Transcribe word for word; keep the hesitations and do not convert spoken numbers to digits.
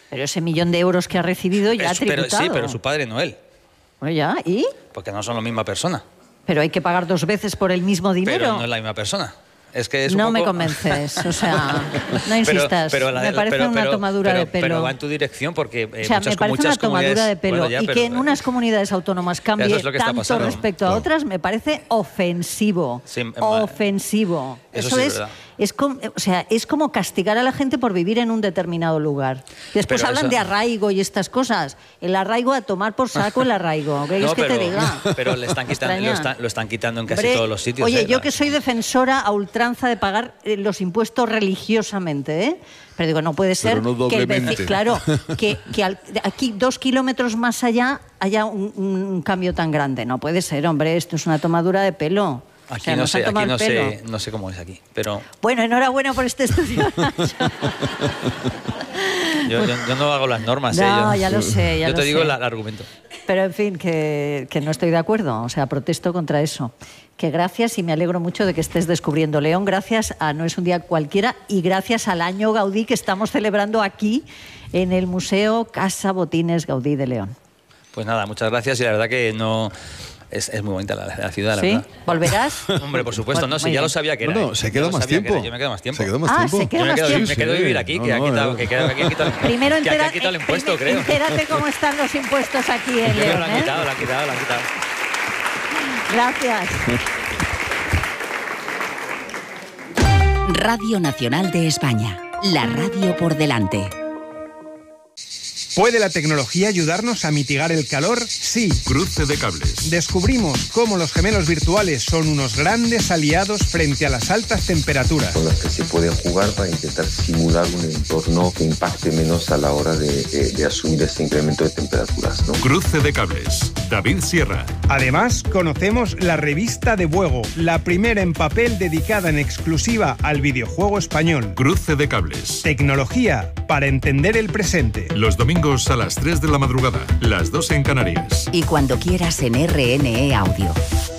Pero ese millón de euros que ha recibido ya es, ha tributado. Pero, sí, pero su padre no él. Bueno, ya, ¿y? Porque no son la misma persona. Pero hay que pagar dos veces por el mismo dinero. Pero no es la misma persona. Es que es un no poco... me convences, o sea, no insistas. Pero, pero la, me parece pero, una pero, tomadura pero, de pelo. Pero va en tu dirección porque eh, o sea, muchas, me parece muchas una tomadura de pelo. Bueno, ya, y pero, que en unas comunidades autónomas cambie es lo que tanto pasando. respecto a no. otras me parece ofensivo. Sí, ofensivo. Eso, Eso sí es, es verdad. es como, o sea, es como castigar a la gente por vivir en un determinado lugar. Después pero hablan eso... de arraigo y estas cosas. El arraigo, a tomar por saco el arraigo. ¿Qué no, es que pero, te diga? Pero le están quitando, lo, están, lo están quitando en casi Hombre, todos los sitios. Oye, ¿eh? yo que soy defensora a ultranza de pagar eh, los impuestos religiosamente, ¿eh? Pero digo, no puede ser no que el vecino, claro, que, que al, aquí dos kilómetros más allá haya un, un cambio tan grande. No puede ser, hombre, esto es una tomadura de pelo. Aquí, o sea, no, nos sé, han aquí no, sé, pelo. no sé cómo es aquí, pero... Bueno, enhorabuena por este estudio. yo, yo, yo no hago las normas. No, ¿eh? yo, ya lo sé, ya Yo lo te digo sé. el, el argumento. Pero, en fin, que, que no estoy de acuerdo. O sea, protesto contra eso. Que gracias y me alegro mucho de que estés descubriendo León. Gracias a No es un día cualquiera y gracias al año Gaudí que estamos celebrando aquí en el Museo Casa Botines Gaudí de León. Pues nada, muchas gracias y la verdad que no... Es, es muy bonita la, la ciudad, la ¿Sí? verdad. ¿Volverás? Hombre, por supuesto, Bueno, no sé, muy ya bien. lo sabía que era. No, no, ¿eh? se Ya queda lo más sabía que tiempo. era, Yo me quedo más tiempo. Se quedó más Ah, tiempo. se queda Yo me más quedo, tiempo. me quedo a vivir aquí, No, que, no, ha quitado, no. que, queda- que han quitado, Primero que aquí entera- han quitado el eh, impuesto, prim- creo. entérate cómo están los impuestos aquí en Yo creo que León. lo han ¿eh? quitado, lo han quitado, lo han quitado. Gracias. Radio Nacional de España, la radio por delante. ¿Puede la tecnología ayudarnos a mitigar el calor? Sí. Cruce de cables. Descubrimos cómo los gemelos virtuales son unos grandes aliados frente a las altas temperaturas. Con las que se puede jugar para intentar simular un entorno que impacte menos a la hora de, de, de asumir este incremento de temperaturas, ¿no? Cruce de cables. David Sierra. Además, conocemos la revista de Buego, la primera en papel dedicada en exclusiva al videojuego español. Cruce de cables. Tecnología para entender el presente. Los domingos a las tres de la madrugada, las dos en Canarias. Y cuando quieras en R N E Audio.